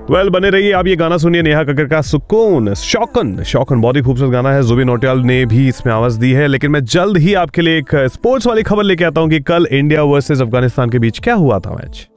बने रहिए आप, ये गाना सुनिए नेहा कक्कर का सुकून। शौकन शौकन बहुत ही खूबसूरत गाना है, जुबिन नौटियाल ने भी इसमें आवाज दी है। लेकिन मैं जल्द ही आपके लिए एक स्पोर्ट्स वाली खबर लेके आता हूं कि कल इंडिया वर्सेस अफगानिस्तान के बीच क्या हुआ था मैच।